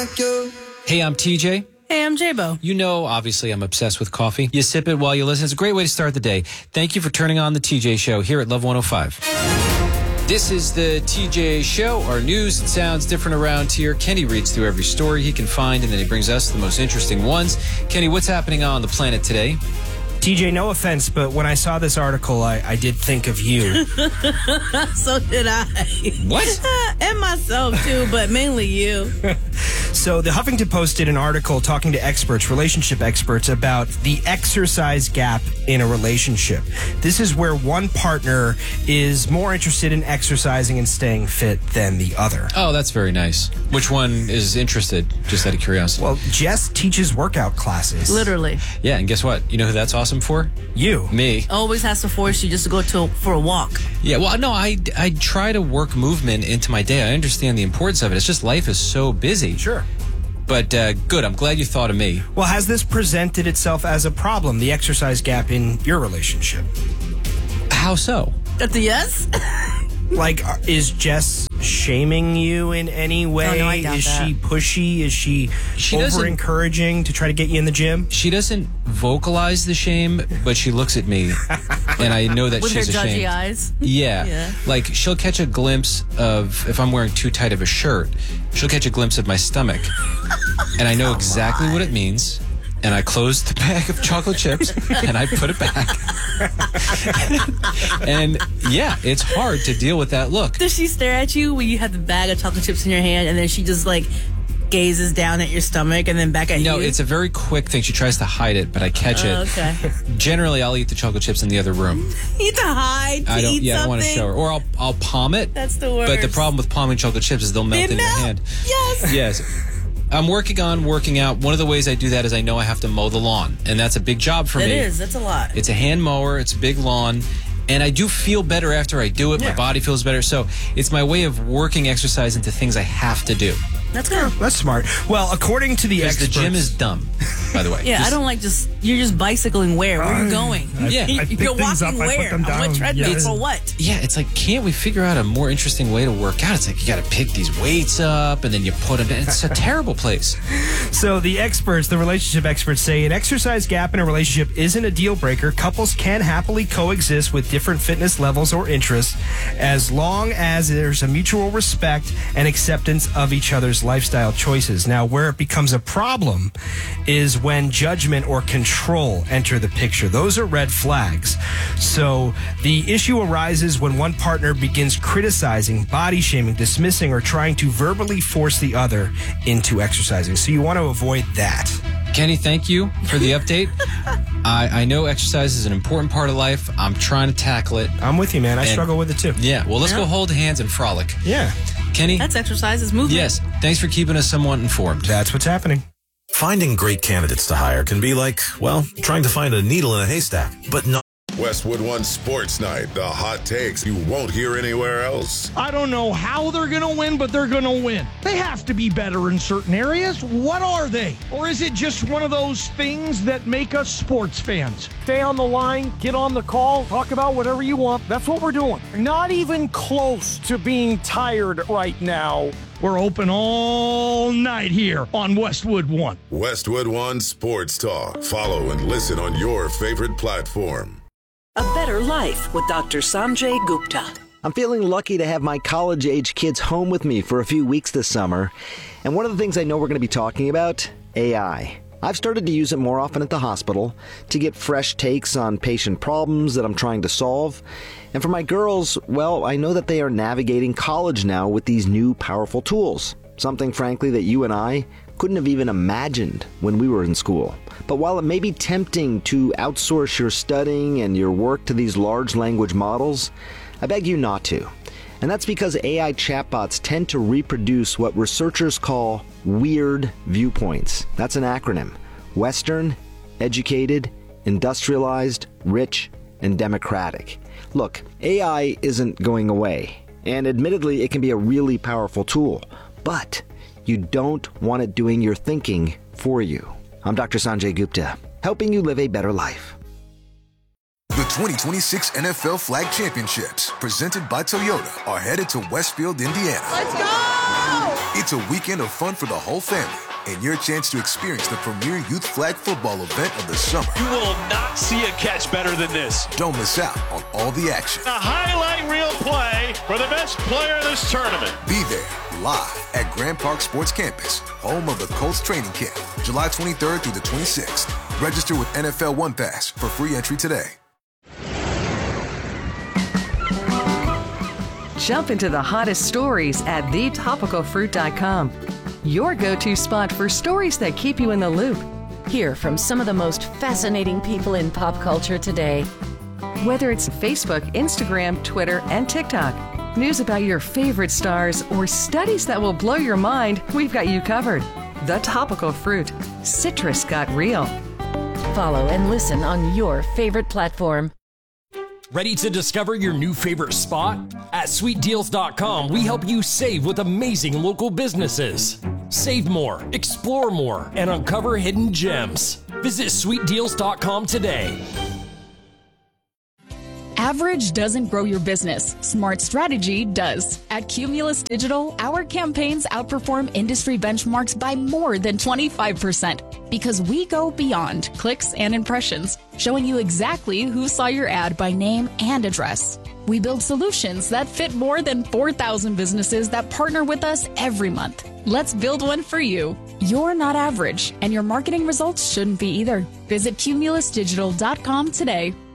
like you. Hey, I'm TJ. Hey, I'm J-Bo. You know, obviously, I'm obsessed with coffee. You sip it while you listen. It's a great way to start the day. Thank you for turning on the TJ Show here at Love 105. This is the TJ Show, our news. It sounds different around here. Kenny reads through every story he can find, and then he brings us the most interesting ones. Kenny, what's happening on the planet today? TJ, no offense, but when I saw this article, I did think of you. So did I. What? And myself, too, but mainly you. So the Huffington Post did an article talking to experts, relationship experts, about the exercise gap in a relationship. This is where one partner is more interested in exercising and staying fit than the other. Oh, that's very nice. Which one is interested, just out of curiosity? Well, Jess teaches workout classes. Literally. Yeah, and guess what? You know who that's awesome for? You. Me. Always has to force you just to go for a walk. Yeah, well, no, I try to work movement into my day. I understand the importance of it. It's just life is so busy. Sure. But good, I'm glad you thought of me. Well, has this presented itself as a problem, the exercise gap in your relationship? How so? That's a yes? Like, is Jess shaming you in any way? Oh, no, I doubt is that. she pushy? Is she over-encouraging to try to get you in the gym? She doesn't vocalize the shame, but she looks at me, and I know that With her she's judgy ashamed. eyes? Yeah. Yeah. Like, she'll catch a glimpse of, if I'm wearing too tight of a shirt, she'll catch a glimpse of my stomach, and I know exactly what it means. And I close the bag of chocolate chips and I put it back. And yeah, it's hard to deal with that look. Does she stare at you when you have the bag of chocolate chips in your hand and then she just like gazes down at your stomach and then back at you? No, it's a very quick thing. She tries to hide it, but I catch it. Okay. Generally, I'll eat the chocolate chips in the other room. You to hide to eat I don't want to something? show her. Or I'll palm it. That's the worst. But the problem with palming chocolate chips is they'll melt in your hand. Yes. Yes. I'm working on working out. One of the ways I do that is I know I have to mow the lawn, and that's a big job for me. It is. That's a lot. It's a hand mower. It's a big lawn. And I do feel better after I do it. Yeah. My body feels better. So it's my way of working exercise into things I have to do. That's good. That's smart. Well, according to the Because the experts... gym is dumb, by the way. Yeah, I don't like you're just bicycling where? Where are you going? Yeah. I pick You're things walking up, I put where? them On what down. treadmill? Yeah. For what? Yeah, it's like, can't we figure out a more interesting way to work out? It's like, you got to pick these weights up, and then you put them down. It's a terrible place. So the experts, the relationship experts, say an exercise gap in a relationship isn't a deal breaker. Couples can happily coexist with different fitness levels or interests as long as there's a mutual respect and acceptance of each other's lifestyle choices. Now, where it becomes a problem is when judgment or control enter the picture. Those are red flags. So the issue arises when one partner begins criticizing, body shaming, dismissing, or trying to verbally force the other into exercising. So you want to avoid that. Kenny, thank you for the update. I know exercise is an important part of life. I'm trying to tackle it. I'm with you, man. I struggle with it too. Yeah, well, let's go hold hands and frolic. Yeah. Kenny? That's exercise. It's movement. Yes, thanks for keeping us somewhat informed. That's what's happening. Finding great candidates to hire can be like, well, trying to find a needle in a haystack, but not. Westwood One Sports Night. The hot takes you won't hear anywhere else. I don't know how they're going to win, but they're going to win. They have to be better in certain areas. What are they? Or is it just one of those things that make us sports fans? Stay on the line, get on the call, talk about whatever you want. That's what we're doing. Not even close to being tired right now. We're open all night here on Westwood One. Westwood One Sports Talk. Follow and listen on your favorite platform. A better life with Dr. Sanjay Gupta. I'm feeling lucky to have my college-age kids home with me for a few weeks this summer. And one of the things I know we're going to be talking about, AI. I've started to use it more often at the hospital to get fresh takes on patient problems that I'm trying to solve. And for my girls, well, I know that they are navigating college now with these new powerful tools. Something, frankly, that you and I couldn't have even imagined when we were in school. But while it may be tempting to outsource your studying and your work to these large language models, I beg you not to. And that's because AI chatbots tend to reproduce what researchers call weird viewpoints. That's an acronym. Western, educated, industrialized, rich, and democratic. Look, AI isn't going away. And admittedly, it can be a really powerful tool. But you don't want it doing your thinking for you. I'm Dr. Sanjay Gupta, helping you live a better life. The 2026 NFL Flag Championships, presented by Toyota, are headed to Westfield, Indiana. Let's go! It's a weekend of fun for the whole family and your chance to experience the premier youth flag football event of the summer. You will not see a catch better than this. Don't miss out on all the action. A highlight reel play for the best player of this tournament. Be there live at Grand Park Sports Campus, home of the Colts training camp, July 23rd through the 26th. Register with NFL One Pass for free entry today. Jump into the hottest stories at thetopicalfruit.com. Your go-to spot for stories that keep you in the loop. Hear from some of the most fascinating people in pop culture today. Whether it's Facebook, Instagram, Twitter, and TikTok, news about your favorite stars, or studies that will blow your mind, we've got you covered. The Topical Fruit. Citrus got real. Follow and listen on your favorite platform. Ready to discover your new favorite spot? At sweetdeals.com, we help you save with amazing local businesses. Save more, explore more, and uncover hidden gems. Visit sweetdeals.com today. Average doesn't grow your business. Smart strategy does. At Cumulus Digital, our campaigns outperform industry benchmarks by more than 25% because we go beyond clicks and impressions, showing you exactly who saw your ad by name and address. We build solutions that fit more than 4,000 businesses that partner with us every month. Let's build one for you. You're not average, and your marketing results shouldn't be either. Visit cumulusdigital.com today.